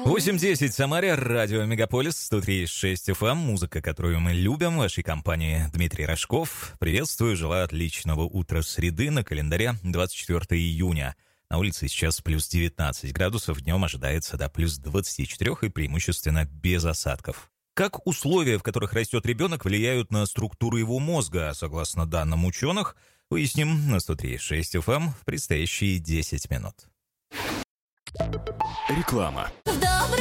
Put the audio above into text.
8:10 в Самаре, радио Мегаполис, 103.6 FM, музыка, которую мы любим, в вашей компании Дмитрий Рожков. Приветствую, желаю отличного утра среды, на календаре 24 июня. На улице сейчас плюс 19 градусов, днем ожидается до плюс 24 и преимущественно без осадков. Как условия, в которых растет ребенок, влияют на структуру его мозга, согласно данным ученых, выясним на 103.6 FM в предстоящие 10 минут. Реклама.